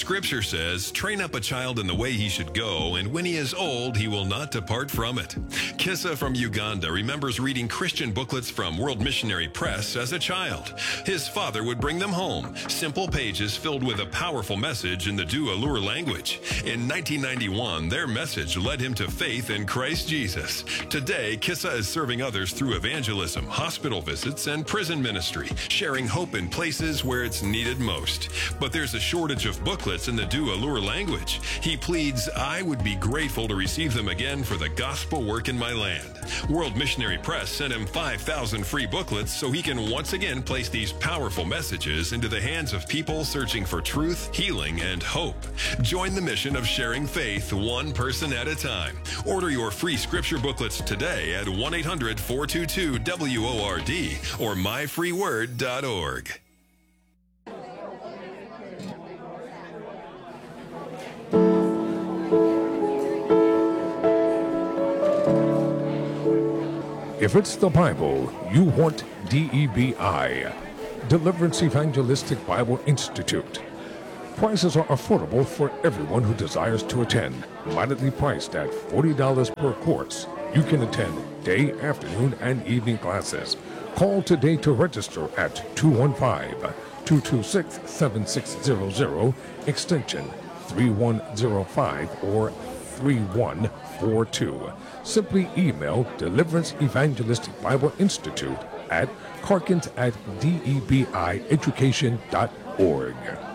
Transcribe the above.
Scripture says, train up a child in the way he should go, and when he is old, he will not depart from it. Kissa from Uganda remembers reading Christian booklets from World Missionary Press as a child. His father would bring them home, simple pages filled with a powerful message in the Dualur language. In 1991, their message led him to faith in Christ Jesus. Today, Kissa is serving others through evangelism, hospital visits, and prison ministry, sharing hope in places where it's needed most. But there's a shortage of booklets in the Dualur language. He pleads, I would be grateful to receive them again for the gospel work in my land. World Missionary Press sent him 5,000 free booklets so he can once again place these powerful messages into the hands of people searching for truth, healing, and hope. Join the mission of sharing faith one person at a time. Order your free scripture booklets today at 1-800-422-WORD or myfreeword.org. If it's the Bible, you want DEBI, Deliverance Evangelistic Bible Institute. Prices are affordable for everyone who desires to attend, moderately priced at $40 per course. You can attend day, afternoon, and evening classes. Call today to register at 215-226-7600, extension 3105 or 3142. Simply email Deliverance Evangelistic Bible Institute at Carkins@debieducation.org.